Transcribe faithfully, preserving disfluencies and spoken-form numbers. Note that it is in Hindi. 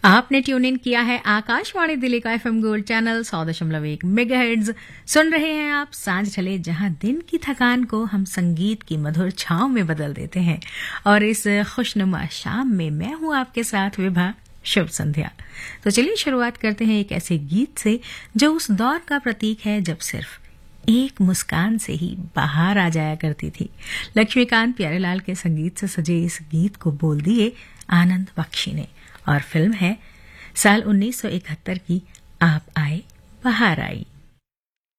आपने ट्यून इन किया है आकाशवाणी दिल्ली का एफएम गोल्ड चैनल सौ दशमलव एक मेगाहर्ट्ज। सुन रहे हैं आप सांझ ढले, जहां दिन की थकान को हम संगीत की मधुर छांव में बदल देते हैं। और इस खुशनुमा शाम में मैं हूं आपके साथ विभा। शुभ संध्या। तो चलिए शुरुआत करते हैं एक ऐसे गीत से जो उस दौर का प्रतीक है जब सिर्फ एक मुस्कान से ही बाहर आ जाया करती थी। लक्ष्मीकांत प्यारेलाल के संगीत से सजे इस गीत को बोल दिए आनंद बख्शी ने, और फिल्म है साल उन्नीस सौ इकहत्तर की आप आए बहार आई।